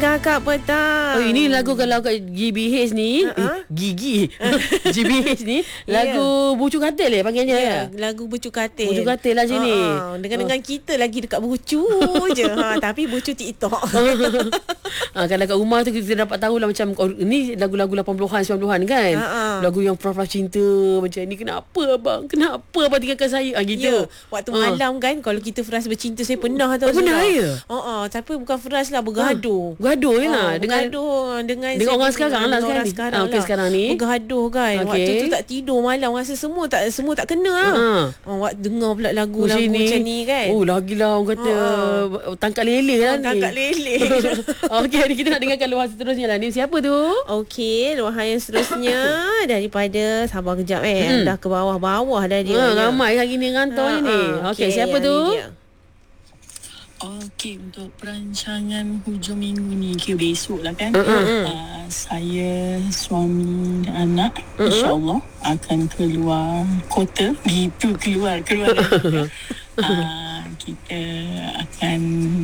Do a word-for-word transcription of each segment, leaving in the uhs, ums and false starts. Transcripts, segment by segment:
Kakak petang. Oh, ini lagu kalau kat G B H ni, Uh-huh. eh, Gigi. G B H ni lagu Bucu Katil eh panggilnya. Ya, Ya. lagu Bucu Katil. Bucu Katil lah sini. Ha, dengan dengan kita lagi dekat Bucu je. Ha, tapi Bucu TikTok. ha, kalau kat rumah tu kita dapat tahu lah macam oh, ni lagu-lagu lapan puluhan sembilan puluhan kan. Uh-huh. Lagu yang Prof cinta macam ni, kenapa abang? Kenapa abang tinggalkan saya? Ah gitu. Ya, waktu Ha. malam kan kalau kita Firas bercinta, saya pernah tahu. Oh, pernah ya? Ha ah, tapi bukan Firas lah, bergaduh. Bergaduh je lah Ah, dengan bergaduh dengan dengan orang saya sekarang lah dengan sekarang orang ni. sekarang Ah, okey, lah. sekarang ni. Bergaduh kan. Okey. Waktu tu tak tidur malam, rasa semua tak semua tak kena lah. Ha. Oh, waktu dengar pula lagu-lagu macam ni kan. Oh, lagilah orang kata Ha. tangkap lele lah Oh, ni. tangkap lele. Okey, hari kita nak dengarkan luahan seterusnya lah. Ni siapa tu? Okey, luahan yang seterusnya daripada sabar kejap eh. Hmm. Dah ke bawah-bawah dah dia. Ha, ramai hari ni rantau Ha, ni. ha. Okey, Okey, siapa yang tu? ni dia. Okey, untuk perancangan hujung minggu ni, kira besok lah kan. Uh-uh. Uh, saya, suami dan anak uh-uh. insyaAllah akan keluar kota. Gitu keluar, keluar dari uh, kita akan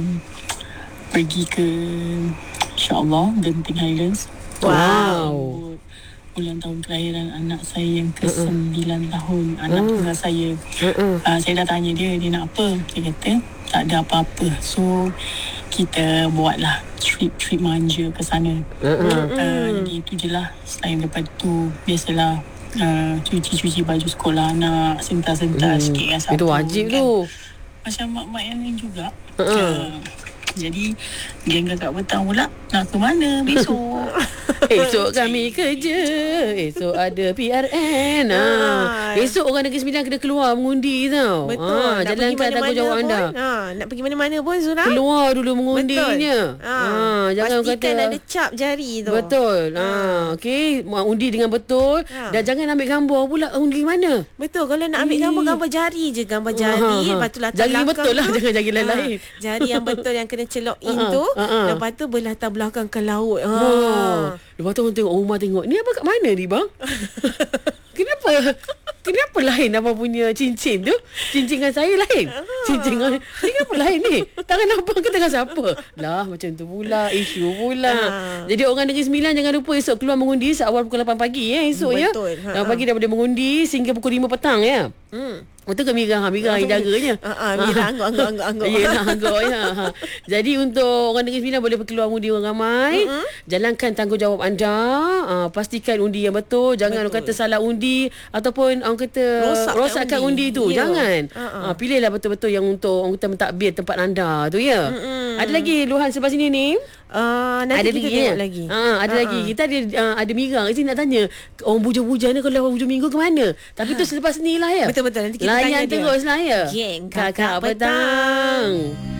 pergi ke insyaAllah Genting Highlands. Wow. Untuk ulang tahun kelahiran anak saya yang ke sembilan tahun. Anak tunggal saya. Uh-uh. Uh, saya dah tanya dia, dia nak apa? Dia kata tak ada apa-apa. So kita buatlah trip-trip manja ke sana. Uh-uh. uh, Jadi itu je lah. Selain daripada tu, biasalah uh, cuci-cuci baju sekolah anak, sentar-sentar Hmm, sikit dengan sapu. itu wajib kan. tu. Macam mak-mak yang lain juga. Uh-uh. uh, Jadi geng kakak petang pula nak ke mana besok? Esok kami kerja, esok ada P R N. Ha. Ah. Esok orang Negeri Sembilan kena keluar mengundi tau. Betul. Ha, Nak jalankan pergi tanggungjawab mana-mana anda. pun, ha, nak pergi mana-mana pun Zura. Keluar dulu mengundinya. Ha. Ha, jangan pastikan kata ada cap jari tu. betul. Ha, okey, undi dengan betul. Ha. Dan jangan ambil gambar pula undi mana. Betul. Kalau nak ambil Eh. gambar, gambar jari je. Gambar jari. Ha, ha. Lepas tu latar Jari belakang betul lah, tu, jangan jari ha, lain-lain. Jari yang betul yang kena celok in Ha, ha. tu. Ha, ha. Lepas tu berlatar belakang ke laut. Ha. Oh. Lepas tu orang tengok rumah tengok. Ni apa kat mana ni bang? Kenapa? Kenapa lain abang punya cincin tu? Cincin dengan saya lain. Cincin dengan ni kenapa lain ni? Tangan abang ke tangan siapa? Lah macam tu pula, isu pula. Ha. Jadi orang Negeri Sembilan jangan lupa esok keluar mengundi seawal pukul lapan pagi ya esok ya. Betul. Ha, lapan pagi daripada mengundi sehingga pukul lima petang ya. Hmm. Betul ke Mira? Ha, Mira yang jaganya. Ha, ha, Mira angguk, angguk, angguk, angguk. Ya, angguk ya. Ha. Jadi untuk orang Negeri Sembilan boleh keluar undi orang ramai. Mm-hmm. Jalankan tanggungjawab anda. Ha, pastikan undi yang betul. Jangan orang kata salah undi ataupun orang kata Rosakkan rosakkan undi, undi. tu. Ya. Jangan. Ha-ha. Ha, pilihlah betul-betul yang untuk orang kata mentadbir tempat anda tu ya. Mm-mm. Ada lagi luahan sebelah sini ni? Uh, nanti Ada kita lagi tengok ya? lagi. Ha, ada Ha, lagi. ha. Kita ada uh, ada Mira kat sini nak tanya orang bujang-bujang ni kalau hujung minggu ke mana? Tapi tu selepas ni lah ya. Betul-betul. Nanti kita Layan tanya dia. terus lah ya. Geng Kakak Kakak Petang. Petang.